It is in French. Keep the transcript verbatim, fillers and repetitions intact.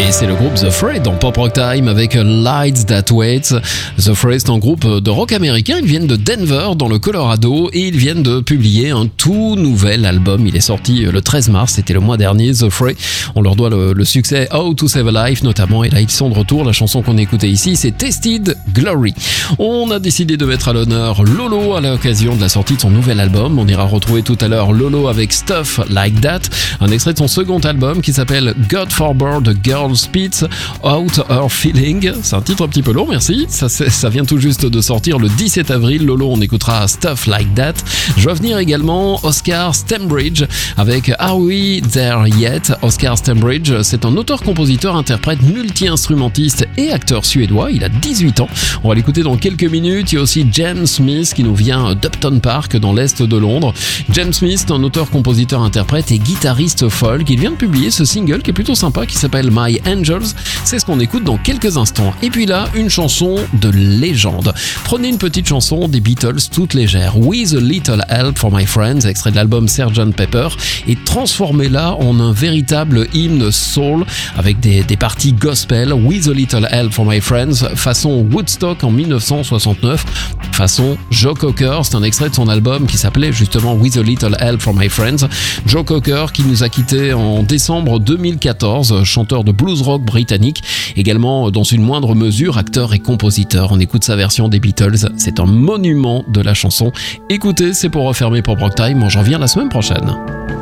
Et c'est le groupe The Fray dans Pop Rock Time avec Lights That Wait. The Fray, c'est un groupe de rock américain. Ils viennent de Denver dans le Colorado et ils viennent de publier un tout nouvel album. Il est sorti le treize mars, c'était le mois dernier. The Fray, on leur doit le, le succès How to Save a Life notamment. Et là, ils sont de retour. La chanson qu'on écoutait ici, c'est Tasted Glory. On a décidé de mettre à l'honneur Lolo à l'occasion de la sortie de son nouvel album. On ira retrouver tout à l'heure Lolo avec Stuff Like That, un extrait de son second album qui s'appelle God Forbid the Girl Spits Out Her Feeling. C'est un titre un petit peu long, merci. Ça, ça vient tout juste de sortir le dix-sept avril. Lolo, on écoutera Stuff Like That. Je vais venir également Oscar Stembridge avec Are We There Yet? Oscar Stembridge, c'est un auteur-compositeur, interprète, multi-instrumentiste et acteur suédois. Il a dix-huit ans. On va l'écouter dans quelques minutes. Il y a aussi James Smith qui nous vient d'Upton Park dans l'est de Londres. James Smith, un auteur-compositeur, interprète et guitariste folk. Il vient de publier ce single qui est plutôt sympa qui s'appelle My Angels, c'est ce qu'on écoute dans quelques instants. Et puis là, une chanson de légende. Prenez une petite chanson des Beatles toute légère, With a Little Help for My Friends, extrait de l'album sergeant Pepper, et transformez-la en un véritable hymne soul avec des, des parties gospel. With a Little Help for My Friends, façon Woodstock en dix-neuf cent soixante-neuf, façon Joe Cocker. C'est un extrait de son album qui s'appelait justement With a Little Help for My Friends. Joe Cocker qui nous a quittés en décembre deux mille quatorze, chanteur de blues rock britannique, également dans une moindre mesure acteur et compositeur. On écoute sa version des Beatles, c'est un monument de la chanson. Écoutez, c'est pour refermer Pop Rock Time. Moi, j'en reviens la semaine prochaine.